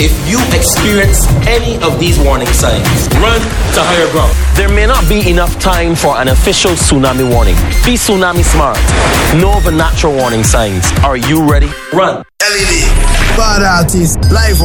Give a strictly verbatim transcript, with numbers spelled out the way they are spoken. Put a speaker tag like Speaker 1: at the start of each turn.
Speaker 1: If you experience any of these warning signs, run to higher ground.
Speaker 2: There may not be enough time for an official tsunami warning. Be tsunami smart. Know the natural warning signs. Are you ready? Run.
Speaker 3: L E D. Bad artist. Live.